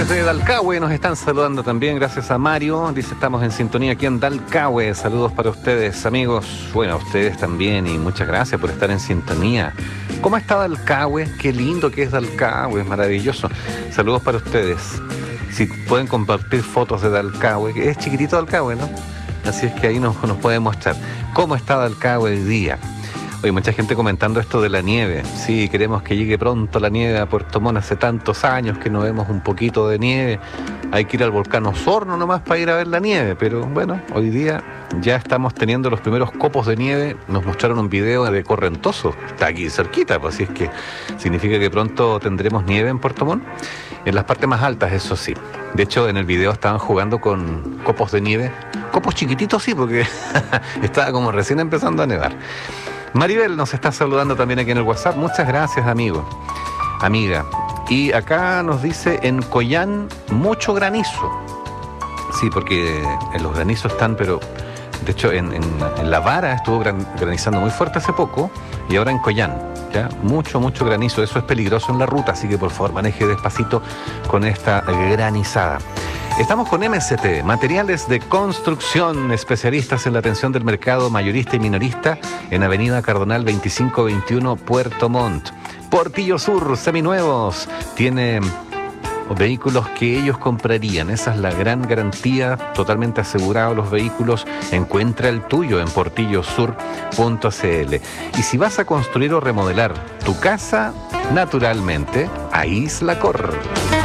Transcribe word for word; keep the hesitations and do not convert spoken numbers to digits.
desde Dalcahue nos están saludando también, gracias a Mario. Dice, estamos en sintonía aquí en Dalcahue. Saludos para ustedes, amigos. Bueno, a ustedes también y muchas gracias por estar en sintonía. ¿Cómo está Dalcahue? Qué lindo que es Dalcahue, es maravilloso. Saludos para ustedes. Si pueden compartir fotos de Dalcahue, que es chiquitito Dalcahue, ¿no? Así es que ahí nos, nos pueden mostrar cómo está Dalcahue hoy día. Oye, mucha gente comentando esto de la nieve. Sí, queremos que llegue pronto la nieve a Puerto Montt. Hace tantos años que no vemos un poquito de nieve. Hay que ir al volcán Osorno nomás para ir a ver la nieve. Pero bueno, hoy día ya estamos teniendo los primeros copos de nieve. Nos mostraron un video de Correntoso. Está aquí cerquita, pues así es que significa que pronto tendremos nieve en Puerto Montt. En las partes más altas, eso sí. De hecho, en el video estaban jugando con copos de nieve. Copos chiquititos, sí, porque estaba como recién empezando a nevar. Maribel nos está saludando también aquí en el WhatsApp. Muchas gracias, amigo, amiga. Y acá nos dice, en Coyán, mucho granizo. Sí, porque en los granizos están, pero de hecho en, en, en La Vara estuvo gran, granizando muy fuerte hace poco y ahora en Coyán, ¿ya? Mucho, mucho granizo. Eso es peligroso en la ruta, así que por favor maneje despacito con esta granizada. Estamos con M S T, Materiales de Construcción, especialistas en la atención del mercado mayorista y minorista en Avenida Cardonal veinticinco veintiuno, Puerto Montt. Portillo Sur, seminuevos, tiene vehículos que ellos comprarían. Esa es la gran garantía, totalmente asegurados los vehículos. Encuentra el tuyo en portillo sur punto c l. Y si vas a construir o remodelar tu casa, naturalmente, a Isla Cor.